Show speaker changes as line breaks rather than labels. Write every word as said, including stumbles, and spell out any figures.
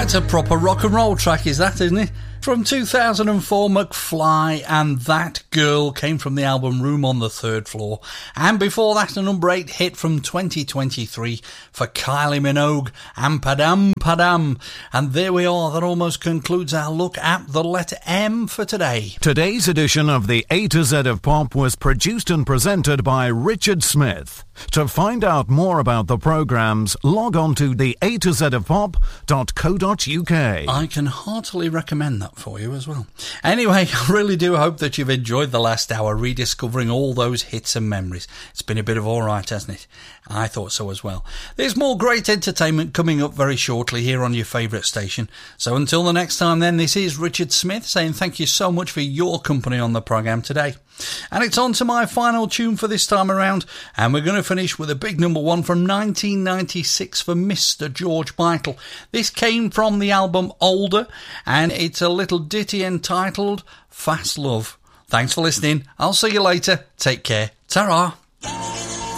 That's a proper rock and roll track, is that, isn't it? From two thousand four, McFly and That Girl came from the album Room on the Third Floor. And before that, a number eight hit from twenty twenty-three for Kylie Minogue and Padam Padam. And there we are, that almost concludes our look at the letter M for today.
Today's edition of the A to Z of Pop was produced and presented by Richard Smith. To find out more about the programmes, log on to the A to Z of pop dot co dot uk.
I can heartily recommend that for you as well. Anyway, I really do hope that you've enjoyed the last hour rediscovering all those hits and memories. It's been a bit of all right, hasn't it? I thought so as well. There's more great entertainment coming up very shortly here on your favourite station. So until the next time then, this is Richard Smith saying thank you so much for your company on the programme today. And it's on to my final tune for this time around, and we're going to finish with a big number one from nineteen ninety-six for Mister George Michael. This came from the album Older, and it's a little ditty entitled Fast Love. Thanks for listening. I'll see you later. Take care. Ta-ra.